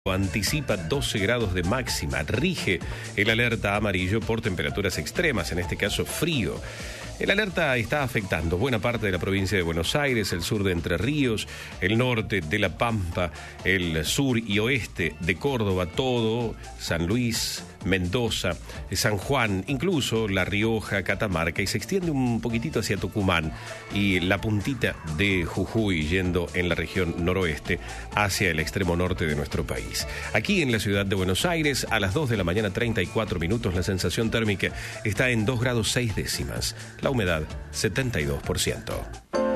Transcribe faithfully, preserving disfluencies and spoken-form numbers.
Anticipa doce grados de máxima, rige el alerta amarillo por temperaturas extremas, en este caso frío. El alerta está afectando buena parte de la provincia de Buenos Aires, el sur de Entre Ríos, el norte de La Pampa, el sur y oeste de Córdoba, todo, San Luis, Mendoza, San Juan, incluso La Rioja, Catamarca, y se extiende un poquitito hacia Tucumán y la puntita de Jujuy, yendo en la región noroeste hacia el extremo norte de nuestro país. Aquí en la ciudad de Buenos Aires, a las dos de la mañana, treinta y cuatro minutos, la sensación térmica está en dos grados seis décimas. La humedad, setenta y dos por ciento.